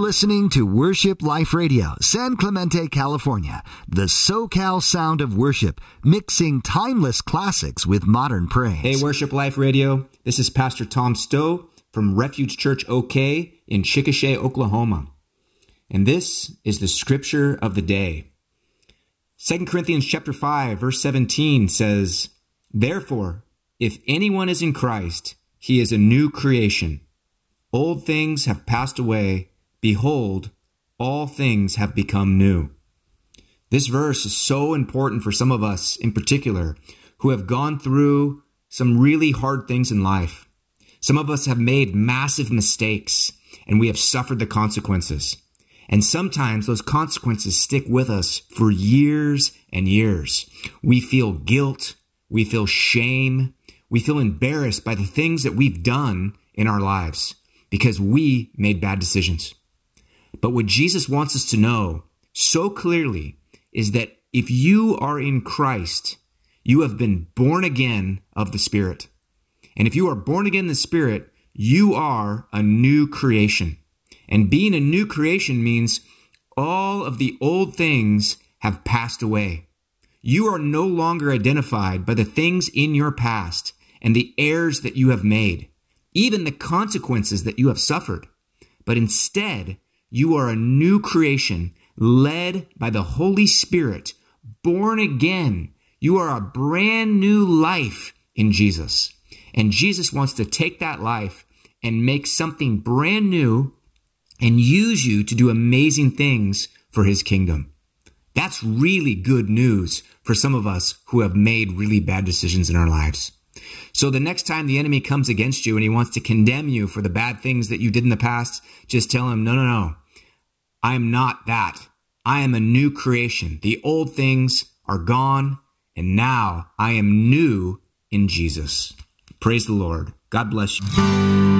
listening to Worship Life Radio, San Clemente, California, the SoCal sound of worship, mixing timeless classics with modern praise. Hey, Worship Life Radio. This is Pastor Tom Stowe from Refuge Church OK in Chickasha, Oklahoma. And this is the scripture of the day. 2 Corinthians chapter 5, verse 17 says, "Therefore, if anyone is in Christ, he is a new creation. Old things have passed away. Behold, all things have become new." This verse is so important for some of us in particular who have gone through some really hard things in life. Some of us have made massive mistakes and we have suffered the consequences. And sometimes those consequences stick with us for years and years. We feel guilt, we feel shame, we feel embarrassed by the things that we've done in our lives because we made bad decisions. But what Jesus wants us to know so clearly is that if you are in Christ, you have been born again of the Spirit. And if you are born again in the Spirit, you are a new creation. And being a new creation means all of the old things have passed away. You are no longer identified by the things in your past and the errors that you have made, even the consequences that you have suffered. But instead, you are a new creation led by the Holy Spirit, born again. You are a brand new life in Jesus. And Jesus wants to take that life and make something brand new and use you to do amazing things for his kingdom. That's really good news for some of us who have made really bad decisions in our lives. So the next time the enemy comes against you and he wants to condemn you for the bad things that you did in the past, just tell him, no. I am not that. I am a new creation. The old things are gone, and now I am new in Jesus. Praise the Lord. God bless you.